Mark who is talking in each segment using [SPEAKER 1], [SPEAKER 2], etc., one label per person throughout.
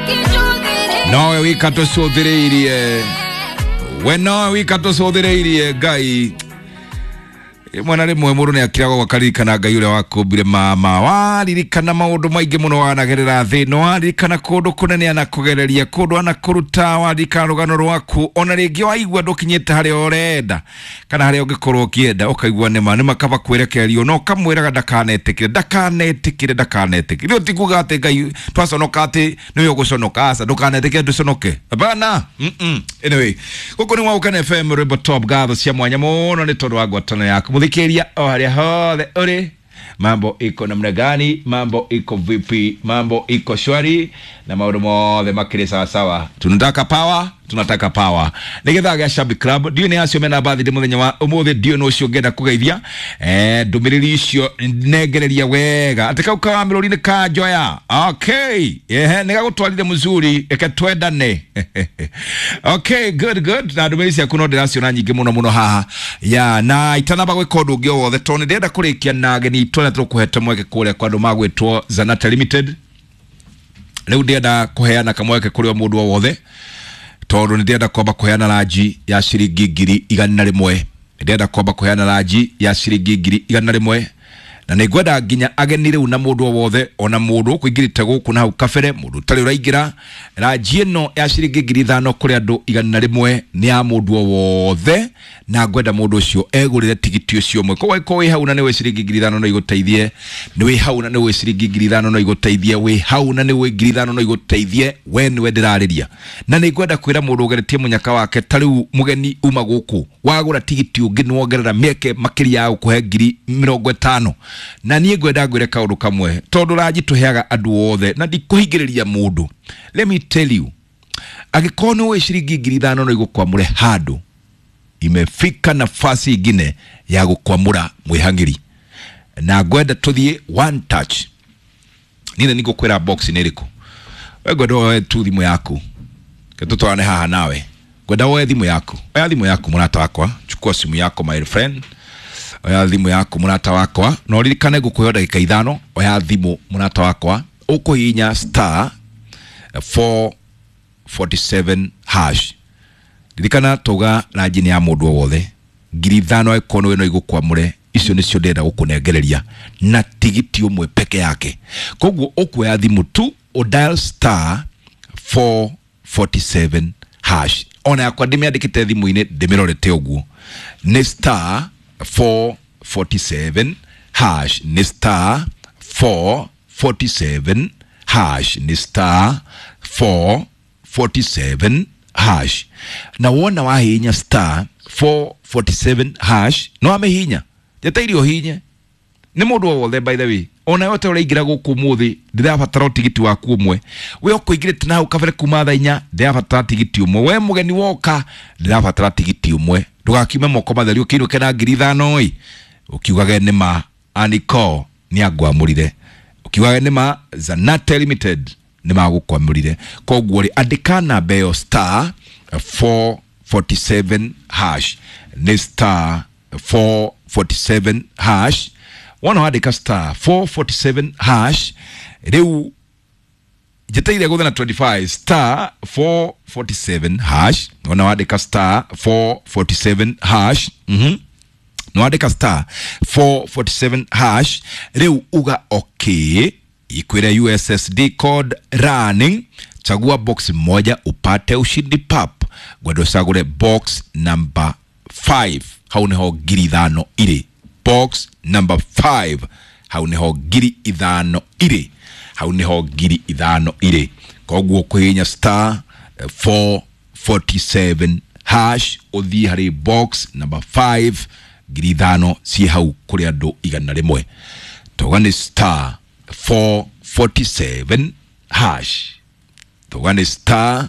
[SPEAKER 1] Nowe wika tucuthireirie we nowe wika tucuthireirie Ngai mwana rimwe mundu ni akirago gwakarikana Ngai uria wakumbire mama waririkana maundu maingi muno wanagerera thino waririkana kundu kunene ana kugereria kundu ana kuruta waririkana rugano rwaku ona ringi waigua ndukinyite hari orenda kana hari ungikorwo ukienda ukaigua nima makaba kwerekerio no kamwiraga ndakanetikire utikuga ati Ngai twaconoka ati niwe uguconoka asa ndukanetikire nduconoke bana anyway guku ni Waukana FM Rebel Top gatho cia mwanya muno ni tondu wa ngwatano yaku muthikiria o haria hothe uri mambo iko namna gani mambo iko vipi mambo iko shwari na maundu mothe makiri sawa sawa tunataka power nigetha ga Shabby Club dio ni acio mena bathi de muthenya wa umuthi dio no cio ngenda kugeithia ndumiriri icio negereria wega atikau ka mirori ni ka joya okay nega gutwarire muzuri eke twendane okay good na ndumiriri cia kuno ndiracio na nyingi muno haha ya na itanaba gwika undu ungi wothe toni ndenda kurikia na ageni twena tukuhete mweke kuria kwa andu magwitwo Zanata Limited leo ndenda kuheana kamweke kuria mundu wothe tondu ndenda kwamba kuheana raji ya ciringi 100 ndenda kwamba kuheana raji ya ciringi 100 na nigwenda nginya ageni riu na mundu wothe ona mundu kuingirite guku na hau kabere mundu tari uraigira raji eno ya ciringi 500 kuri andu 100 ni ya mundu wothe na ngwenda mundu ucio egurire tigiti ucio mwe ko wi hau na ni we ciringi 500 no iguteithie ni wi hau na ni we ciringi 500 no iguteithie wi hau na ni we 500 no iguteithie we ni we ndirariria na nigwenda kwira mundu ugeretie munyaka wake tariu mugeni uma guku wagura tigiti ungi nuongerera mieke makiria ya kuhe 50 na niĩ ngwenda ngwire kaundu kamwe tondu raji tuheaga andu othe na ndikuhingiriria mundu let me tell you agikono we ciringi 500 no igukwamure handu imefika nafasi ingine ya gukwamura mwihangiri na ngwenda tuthie one touch nina nigukwira box niriko ngwenda we tu thimu yaku ketutwane haha nawe ngwenda we thimu yaku oya thimu yaku murata wakwa chukua simu yako my friend oya thimu yaku murata wakwa no ririkane gukuyo dakika 5 oya thimu murata wakwa ukuhinya star 447 hash ririkana toga rajini ya mundu wothe 500 ekono eno igukwamure icio nicio ndenda gukunengereria na tigiti umwe peke yake koguo ukuya thimu tu o dial star 447 hash ona yakwa ndimiandikite thimu-ini ndimirorete uguo ni star 447 hash ni star 447 hash ni star 447 hash na wona wahinya star 447 hash no amehinya jetairio hinye ni mundu wothe by the way ona yote uraigira guku muthi ndirabatara tigiti waku umwe we ukuigirite na ukavere kuma thainya ndirabatara tigiti umwe we mugeni woka ndirabatara tigiti umwe ndugakime moko matheri ukiruke na 500 ukiugage nima aniko ni agwamurire ukiugage nima Zanata Limited nima gukwamurire koguo ri andikana beo star 447 hash ni star 447 hash wana andika star 447 hash riu jetaire guthana 25 star 447 hash wana andika star 447 hash no andika star 447 hash riu uga okay ikwira USSD code running chagua box moja upate ushindi pap gwado sagure box number 5 hauneho 500 iri box number 5 hauneho 500 iri hauneho 500 iri koguo kuhinya star 447 hash uthi hari box number 5 500 si hau kuri andu 100 togane star 447 hash togane star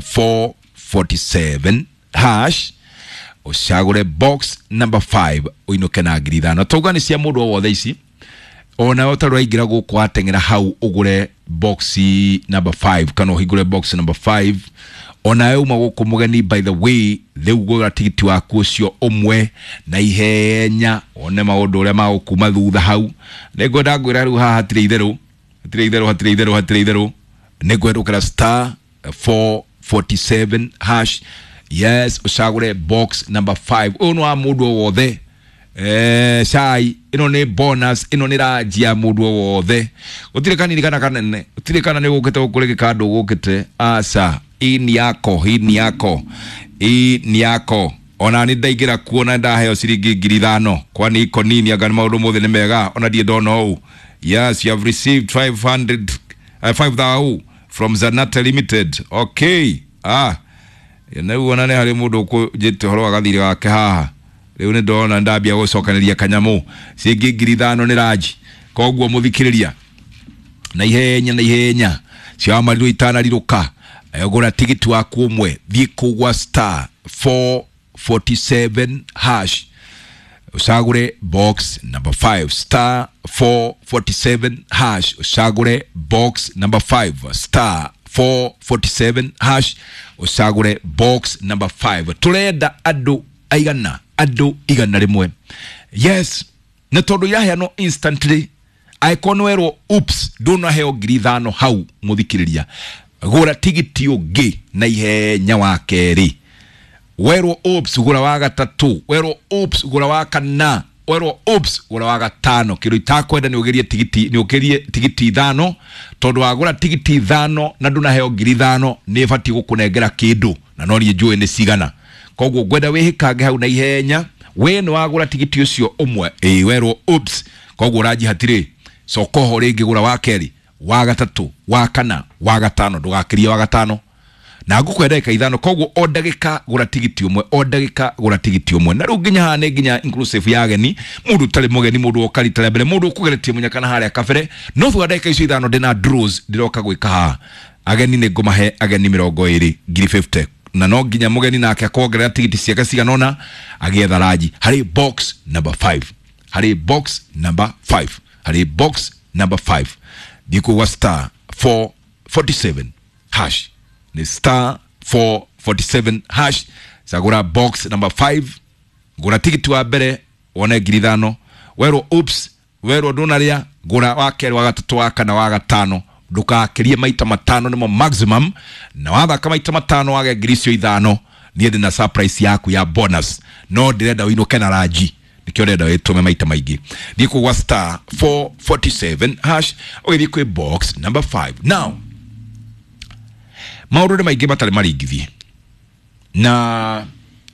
[SPEAKER 1] 447 hash ushagure box number 5 uinuke na 500 togane cia mundu wothe ici ona otarwa igira guku atengera hau ugure box number 5 kana uhigure box number 5 ona euma guku mugeni by the way theugo tigiti waku ucio umwe na ihenya one maundu uria magukuma thutha hau nego ndagwira riu haha hatire itheru negwerukira star 447 hash. Yes, usagure box number 5. Uno amudu wothe sai ino ni bonus, ino ni rajia mudu wothe. Utirikani nikana kanene, utirikana ni gukete ukurege kado gukete asa. Hii ni yako. Ona ni ndaigira kuona ndaheo ciringi 5,000 kwani iko nini agani maundu mothe ni mega ona die dono. Yes, you have received 5,000 from Zanata Limited. Okay. Na uona ne hari mundu ko jete horo agathire wake haha. Riu ni ndona ndambia gucokaniria kanyamu ciringi 5,000 ni raji. Koguo muthikiriria na ihenya cia mariru itana riruka ayogora tigiti waku umwe thie kugwa star 447 hash usagure box number 5 star 447 hash usagure box number 5 star 447 hash usagure box number 5 turenda adu igana rimwe. Yes, na tondu ya no instantly aikonwero oops dona heo 5,000 hau muthikiriria gura tigiti ugi na ihenya wa keri. Wero oops gura wa gatatu, wero oops gura wa kana, wero oops gura wa gatano. Kiro itakwenda ni ugerie tigiti, ni ugerie tigiti 5 tondu wagura tigiti 5 na nduna heo 5,000 ni fati gukunengera kindu na no rijue ni sigana. Koguo gwenda wihikange hau na ihenya we no wagura tigiti ucio umwe wero oops. Koguo raji hatire sokoho ringi gura wa keri, wa gatatu, wa kana, wa gatano, ndugakiria wa gatano na ngukwenda ka 5. Koguo o ndagika gura tigiti umwe, o ndagika gura tigiti umwe. Na ruginya hane ginya inclusive ya ageni, mundu tale mugeni, mundu okaritale mbere, mundu kugeretie munyakana haria kabere. No thwa ndagika icio 5 ndina draws ndiroka gwika ha ageni ni ngumahe ageni 20,050 na no ginya mugeni nake akongerera tigiti ciake ciganona agietha raji hari box number 5, hari box number 5, hari box number 5 diko star 447 hash ni star 447 hash sagura box number 5 gura tigiti wa mbere one 5,000 wero oops wero donaria gura wa keri wa gatatu wa kana wa gatano ndukakirie maita 5 nimo maximum na watha kama maita 5 wage grisio 5 niende na surprise yaku ya bonus no direnda wino na raji nikyo ndenda wetume maita maigi diko wa star 447 hash oithi kwe box number 5. Now maurure maigi batale marigithie na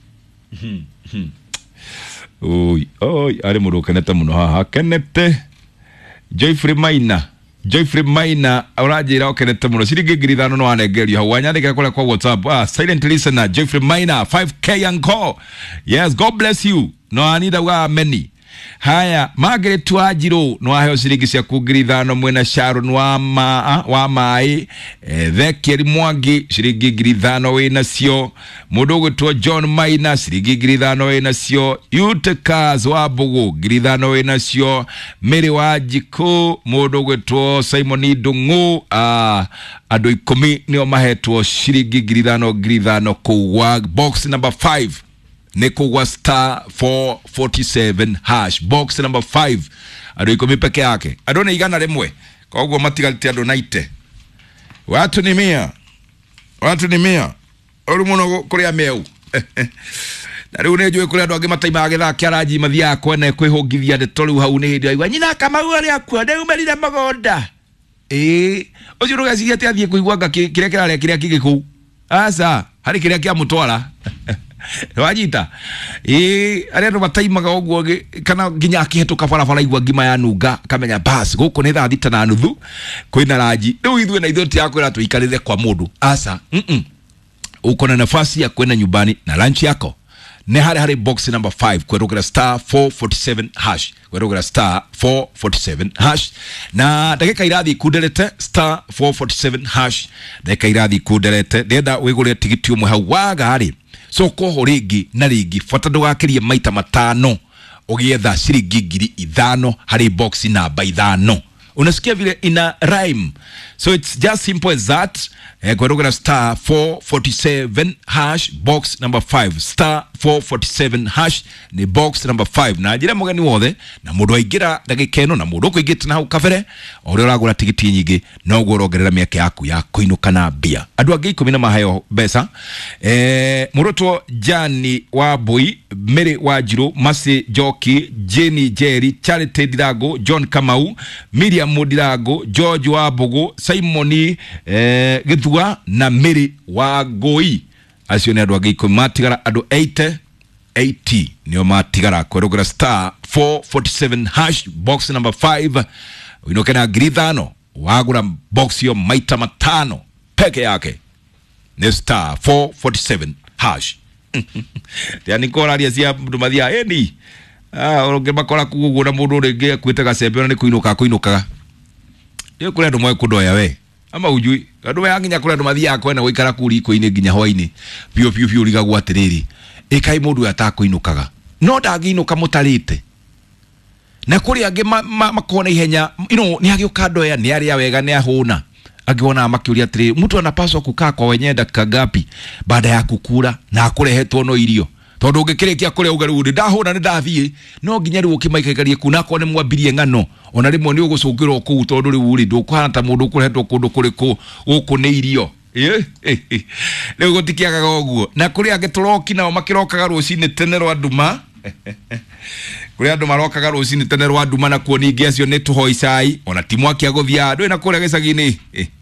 [SPEAKER 1] oi ari mundu kenete muno haha kenete Joyfrey Maina urajira okenete muno ciringi 5,000 no anegerio hau wanyandika kule kwa WhatsApp. Silent listener Joyfrey Maina 5k encore. Yes, God bless you. No anida wa many. Haya Margaret Twajiro no aheo ciringi cia ku 5,000 mwena Sharon wa mai Thekeri Mwangi ciringi 5,000 wina cio. Mundu gwitwo John Maina ciringi 5,000 wina cio. Utekas wa Bugu 5,000 wina cio. Mary wa Jiko mundu gwitwo Simon Dungu andu 10 nio mahetwo ciringi 5,000 kuwa box number 5 Neko wa star 447 hash box number 5 ado ikomi peke yake adona igana rimwe koguo matigalite ado 90 watu ni 100 ori muno kuria meu na riu nejwe kuria ado agimataima agithaki araji mathia kwene kwihongithia ndeto riu hau ni hindi aigwa nyina kama uri akwa nderu merire magonda ucio rugaciria ati athie kuiguanga kiria kirare kiria kigiku asa hari kiria kia mutwara wajita aria ndo bataimaga oguo kana ginya akihetuka barabara igwa ngima ya nunga kamenya bas guku ni 3:30 kwina raji riu ithwe na ithoti yako ira tuikarire kwa mundu asa uko na nafasi ya kwenda nyumbani na lunch yako ne hari box number 5 kwerogera star 447 hash kwerogera star 447 hash na dakika irathi kuderete star 447 hash dakika irathi kuderete ndenda wigure tigiti umwe hau wagari so koho ringi na ringi fata ndugakirie maita 5 ugietha ciringi 5,000 hari box namba 5 unasikia vile ina rhyme. So it's just simple as that. Kwa star 447 hash box number 5 star 447 hash ni box number 5 na njira mugani wothe na mundu aigira ndagikeno na mundu kuigita na ukavere uri uragura tigiti nyingi no gurongerera miaka yaku ya kuinuka na bia andu angi 10 mahayo besa muroto Jani wa Boy Mary Wajiru Masi Joki Jenny Jerry Charity Dirago John Kamau Miriam Modirago George Wabogo Simoni Githua na Mary Wagoi acio ni andu angi 10 matigara andu 80 niyo matigara kwa star 447 hash box number 5 winokena grithano wagura box yo maita matano peke yake ni star 447 hash yani kola ria cia mundu mathia eni oronge makora kugura mundu ringi kwitaga sembe ni kuinuka yo kule ndo mwe kudoya we ama ujui andu yanginya kule ndo mathia kwena guikara kuri ko-ini nginya hwaini pio ligagwa atiriri ikai mundu atakuinukaga no ndagiinuka mutarite na kuri angi makona ihenya ni agioka ndoya ni aria wega ni ahuna agiona makiuria atiri mtu anapaswa kukaa kwa wenye dakika gapi baada ya kukula na akurehetwo no irio tondu ngikirikia kuria ugarundi ndahuna ni ndathie no nginya riu kimaikaikarie kuna kone mwambirie ngano ona rimwe ni ugucungirwo ku tondu riu ri ndukuhana ta mundu kurehetwo kundu kuriku guku ni irio leo gotikiaga goguo na kuria angituroki nao makirokaga rucini tene rwa nduma kuria andu marokaga rucini tene rwa nduma na kuoni ingi acio ni tuhoi cai ona timwaki aguthia andu na kuria gicagini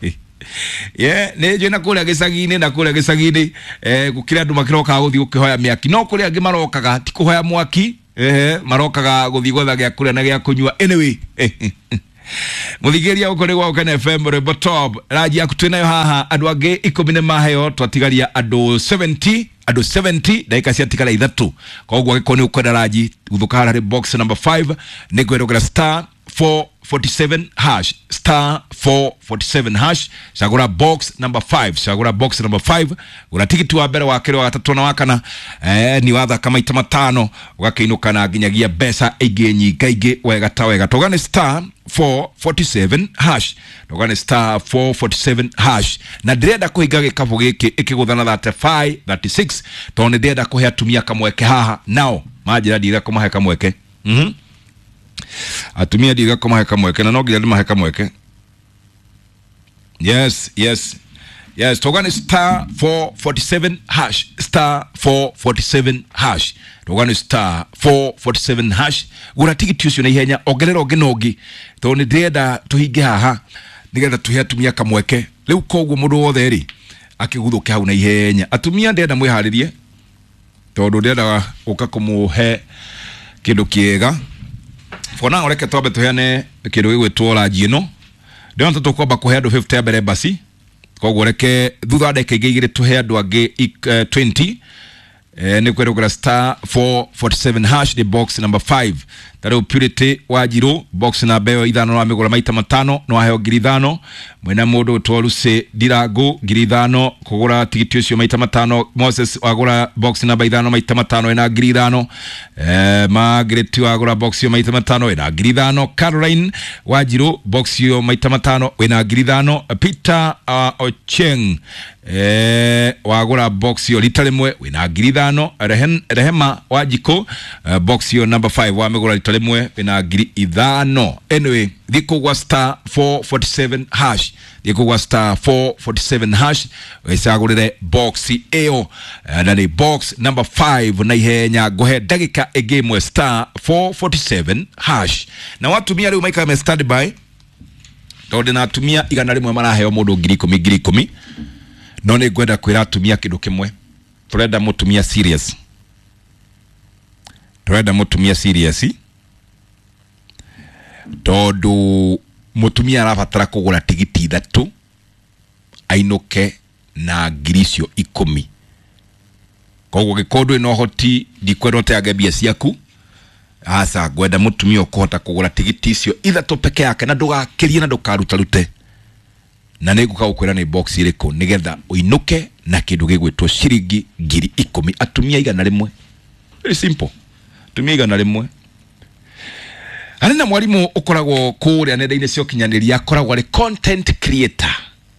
[SPEAKER 1] ne jena kuria gicagini na kuria gicagini gukira andu makirokaga guthii gukihoya miaki no kuria angi marokaga ti kuhoya mwaki marokaga guthii gwetha gia kuria na gia kunyua anyway muthigeria ukore gwa Ukene FM Rebo Top raji akutwenayo haha andu angi 10 maheyo twatigaria andu 70 dakika cia tikala ithatu kogwo gikoni ukwenda raji uthukara ri box number 5 ni gwetogera star 447 hash star 447 hash sagura box number 5 una tikiti wa mbere wa kero wa gatatu na wakana ni watha kama itama 5 ugakeinuka na ginyagia besa igi nyingaige wega tawega togane star 447 hash togane star 447 hash na direnda kuhiga gikavu giki ikiguthana 36 tone direnda kuhea tumia kamweke haha nao majira dira kumahe kamweke atumia diga kama heka mweke na nogi ndima heka mweke yes togane star 447 hash star 447 hash togane star 447 hash gura tikiti ucio na ihenya ogerera ogenogi to ni ndenda tuhinge haha nigenda tuhia tumia kamweke riu kogwo mundu wothe ri akiguthuke hau na ihenya atumia ndenda mwiharirie tondu ndenda uka kumuhe kindu kiega fona oreke tobe tuheane kindu gigwitwo raji ino ndio tutokwamba kuhe andu 50 mbere basi kogwo reke thutha ndeka igire tuhe andu angi 20 ni kwirugura star 447 hash the box number 5 taro Purity Wajiru box na beo ithano na migura maita matano no aheo ngirithano mwena mundu twaruse Dirago ngirithano kugura tigiti ucio maita matano Moses wagura box number ithano maita matano ena ngirithano Margaret wagura box yo maita matano ena ngirithano Caroline Wajiru box yo maita matano ena ngirithano Peter Ocheng wagura box yo litalemwe ena ngirithano Rehema Wajiko box yo number 5 wa migura litalemwe ena ngirithano anyway dikogwa star 447 hash dikogwa star 447 hash wesagurire box eo na ni box number 5 na ihenya gohe dakika egame star 447 hash na watu mia leo maika me stand by tondu na atumia igana rimwe maraheo mundu 10,000 no ni gwenda kwira atumia kindu kimwe turenda mutumia serious tondu mutumia arabatara kugura tigiti 3 ainuke na girisio 10 kogwo gikondu ino hoti dikwendo te agabia ciaku asa gwenda mutumia ukuhota kugura tigiti icio 3 peke yake na ndugakirie na ndukarutarute na niguka ukwira ni box iriko nigetha uinuke na kindu gigwitwo ciringi 10,000 atumia igana rimwe very simple atumia igana rimwe Anena mwalimu ukoragwo kuria nenda-ini cio kinyanĩria akoragwo ari content creator.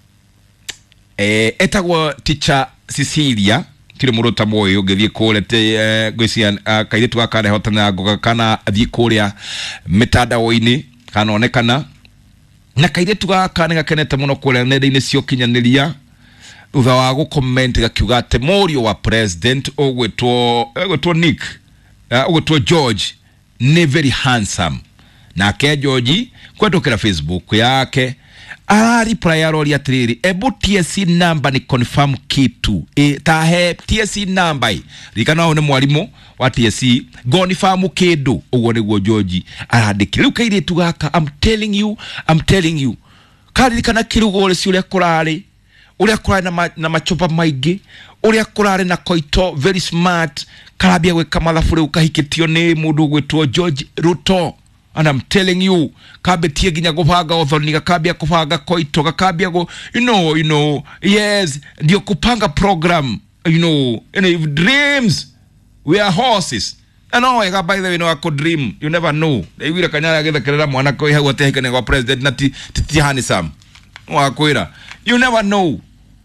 [SPEAKER 1] Etagwo teacher Cecilia tire muruta moyo ngithie kuria te gwician kairitu gakare hotana ngoga kana athie kuria mitandao-ini kana onekana na kairitu gakane gakenete muno kuria nenda-ini cio kinyanĩria utha wa go comment gakiuga ate morio wa president ogwetwo Nick ogwetwo George ni very handsome na ke George kwetokera Facebook yake reply arori atiriri ebu TSC number ni confirm kitu tahe TSC number rikana one mwalimu wa TSC confirm kidu ugo niguo George arandikira riu kairitu gaka I'm telling you kari kana kirugo ule si ule kurari ule kurari na machopa maigi ule kurari na koito very smart karabia gweka mathabu ukahikitio ni mundu gwetwo George Ruto. And I'm telling you, kabetie ginya gubanga othoni gakabia kubanga koito gakabia go you know yes ndio kupanga program if dreams we are horses and all by the way I could dream you never know they will kanyara githakerera mwana ko iha gotehekane kwa president na titihani sam wakwira you never know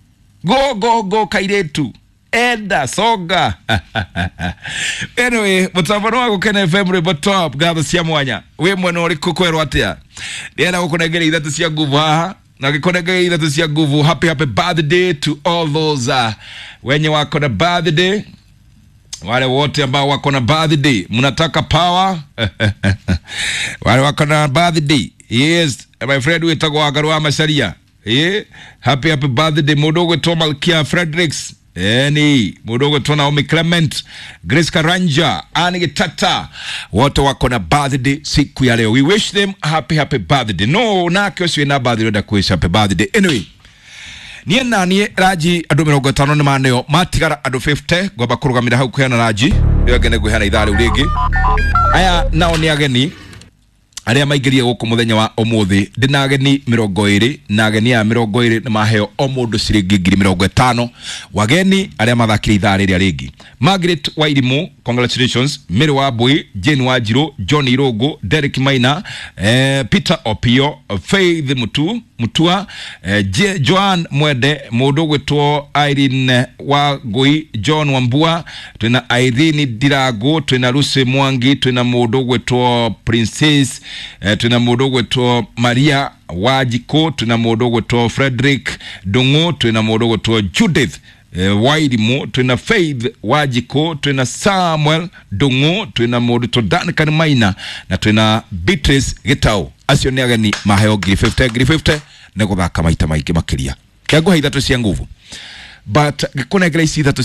[SPEAKER 1] go kairetu Eda soga. Anyway, mutabano wako Ken FM Rebo Top gatho cia mwanya. We mwena uri kukwerwa atia. Ndienda gukunengera ithatu cia nguvu haha. Na gikunengera ithatu cia nguvu. Happy birthday to all those wenye wako na birthday. Wale wote ambao wako na birthday. Mnataka power. Wale wako na birthday. Yes, my friend wetagwa Garwa Macharia. Happy birthday mudogo to Malkia Fredericks. Mudogo to Naomi Clement, Grace Karanja, Annie Tata, wote wako na birthday siku ya leo. We wish them happy birthday. No, na kioswe na birthday da kuish happy birthday. Anyway, nie Raji adu 50 ni maneo matigara adu 50 goba kurugamira hau kuyana Raji ndio agene guhana ithari urigi aya nao ni ageni aria maigirie guku muthenya wa omuthi ndina ageni 20 na ageni ya 20 ni maheo omundu ciringi 50 wageni aria mathakire ithari ria ringi Margaret Wairimu, congratulations. Mary Wabui, Jane Wajiro, John Irogo, Derek Maina, Peter Opio, Faith Mutua, Joan Mwede, Mudo gwetwo Irene Wagui, John Wambua, twina Irene Dirago, twina Lucy Mwangi, twina mudo gwetwo Princess, twina mudo gwetwo Maria Wajiko, twina mudo gwetwo Frederick Dungu, twina mudo gwetwo Judith Wairimu, twina Faith Wajiko, twina Samuel Dungu, twina mudu to Duncan Maina na twina Beatrice Gitau. Acio ni ageni maheo 50 na guthaka maita maiki makiria kiago ithatu cia nguvu but gikona ici ithatu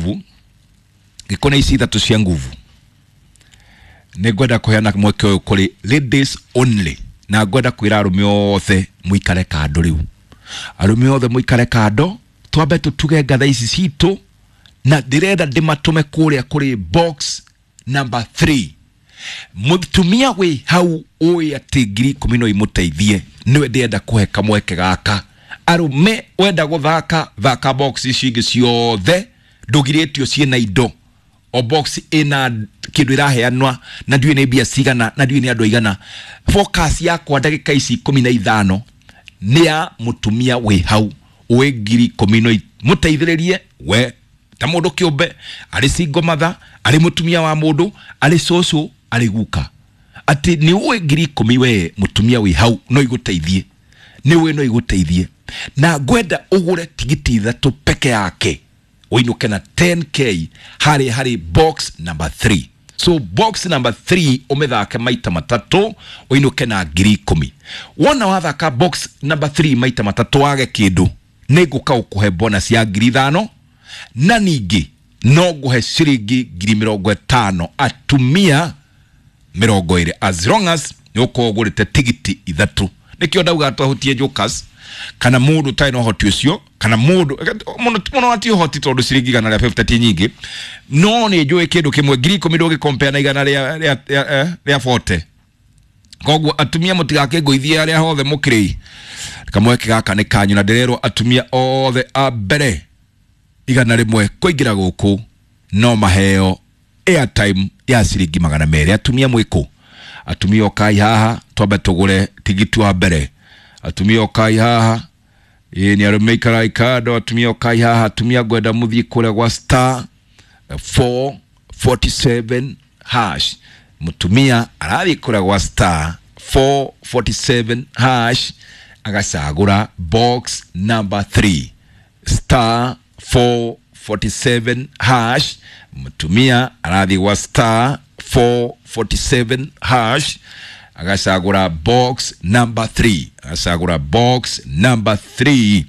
[SPEAKER 1] cia nguvu ne gwenda kuheana mweke uyu kuri ladies only na gwenda kwira arume othe muikare kando riu arume othe muikare kando twambe tutuge ngatha ici citu na direnda ndimatume kuria kuri box number 3 mutumia we hau oya tigiri 10 imuteithie niwe ndenda kuheka mweke gaka arume wenda guthaka box ici ciothe ndugiretio ciena indo o box ina kindu iraheanwa na ndiwe ni bia cigana na ndiwe ni andu aigana focus yakwa ndagika ici 15 ni ya mutumia we hau we ngiri 10 muteithiririe we ta mundu kiumbe ari single mother ari mutumia wa mundu ari soso ari guka ati ni we ngiri 10 we mutumia we hau no iguteithie ni we no iguteithie na gwenda ugure tigiti ithatu peke yake uinuke na 10k hari box number 3 so box number 3 umethake maita matatu uinuke na ngiri 10 wona wathaka box number 3 maita matatu wage kindu neguka ukuhe bonus ya ngiri 5 na ningi no guhe ciringi ngiri 50 atumia 20 as long as yoko ugurite tigiti ithatu nikio ndauga twahutie Jokers kana mundu taino hoti ucio kana mundu ati hoti tondu ciringi 150 nyingi no ni njue kindu kimwe ngiri 10 ndogi compare na igana ria 40 kogwo atumia mutigake ngoithia aria hothe mukiri kamweke gaka ni kanyu na ndirero atumia othe abere igana rimwe kuingira guku no maheo airtime ya ciringi 200 atumia mwiko atumia okai haha twabe tugure tigiti wa mbere atumia okai haha ni arumekara ikado atumia okai haha atumia gwenda muthie kure gwa star 447 hash mutumia arathi kure gwa star 447 hash agacagura box number 3 star 447 hash mutumia arathi gwa star 447 hash agacagura box number 3 agacagura box number 3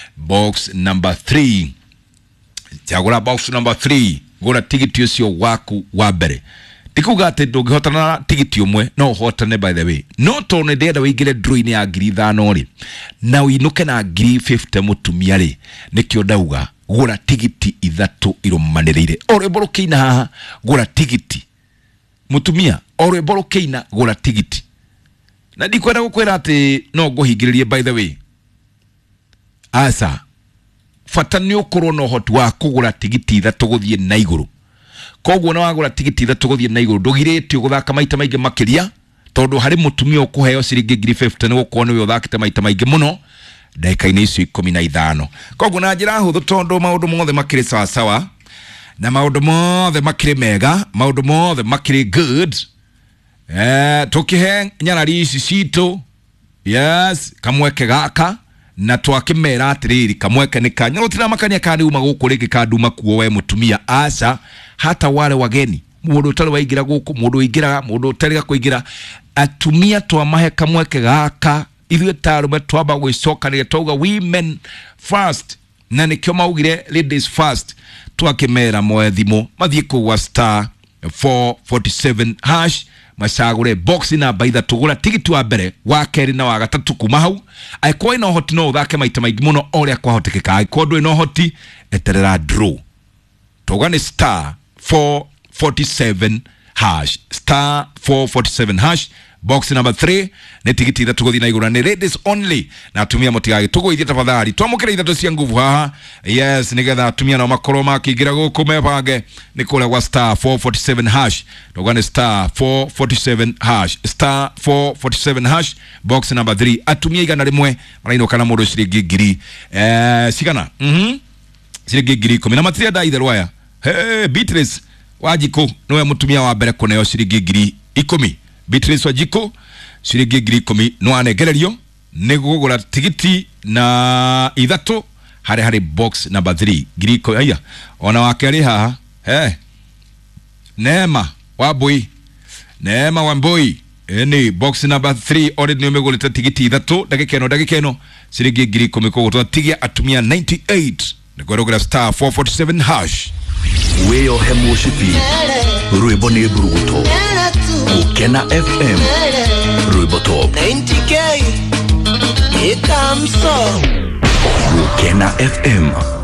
[SPEAKER 1] chagura box number 3 gura tigiti ucio waku wa mbere tikuga ati ndungihotana tigiti umwe no hotane by the way no tone ndenda wigire draw-ini ya 5,000 ri na winuke na 50 mutumia ri nikio ndauga gura tigiti 3 irumanirire orebo keina haha gura tigiti mutumia orebo keina gura tigiti na ndikwenda gukwira ati no nguhingiririe by the way asa fatani ukorwo no hot wa kugura tigiti 3 guthie na iguru koguo na wagura tigiti 3 guthie na iguru ndugirite guthaka maita maingi makiria tondu hari mutumia ukuheo ciringi 50 ni gukorwo ni we uthakite maita maingi muno ndakaini icio 15 koguo na njira huthu tondu maundu mothe makiri sawa sawa na maundu mothe makiri mega maundu mothe makiri good tukihe nyarari ici citu yes kamweke gaka na twakimera atiriri kamweke ni kanya utira makania kandi uma guku rigi kanduma kuo we mutumia aca hata wale wageni mundu utari waigira guku mundu ingira mundu utari kuigira atumia twamahe kamweke gaka ithuĩ tarume twamba gwicokanĩria twauga women first na nikio maugire ladies first twakimera moe thimo mathie kuwa star 447 hash macagure box number 3 tugura tigiti wa mbere wa keri na wa gatatu kuma hau aikoi no hoti no uthake maita maingi muno oria kwahotekeka aikoi ndwe no hoti eterera draw tugane star 447 hash star 447 hash box number 3 ne tigiti 3 tugothi na igura ni ladies only na atumia mutigage tugoithia tafadhali twamukire ithato cia nguvu haha yes nigetha atumia no makoro makigira guku mebange ni kule kwa star 447 hash tugane star 447 hash star 447 hash box number 3 atumia igana rimwe maraino kana mundu ciringi ngiri cigana ciringi ngiri 10 na matiria da itherũ aya Beatrice Wajiko niwe mutumia wa mbere kuneo ciringi ngiri 10 Beatrice Wajiko ciringi ngiri 10 no anegererio ni gugura tigiti na 3 hari box number 3 ngiri 10 aya ona wakeri haha Neema Wambui ni box number 3 already ni megulita tigiti 3 dakikeno ciringi ngiri 10 kugutwa tigia atumia 98 ni gugura star 447 hash
[SPEAKER 2] Weyo hemo shipi Ruibo ni buruguto Ukena FM Ruibo top
[SPEAKER 3] 90K Here comes so
[SPEAKER 2] Ukena FM